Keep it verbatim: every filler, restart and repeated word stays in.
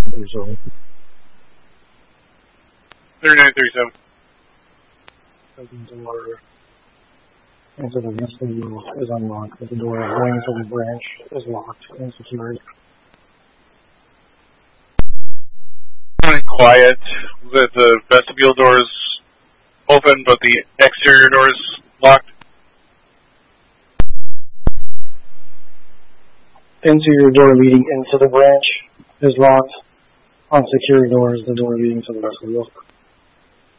thirty-seven. thirty-nine thirty-seven. The door into the vestibule is unlocked, but the door going to the branch is locked and secured. Quiet. The, the vestibule door is open, but the exterior door is locked. Interior door leading into the branch is locked. On secure doors, the door leading to the vestibule.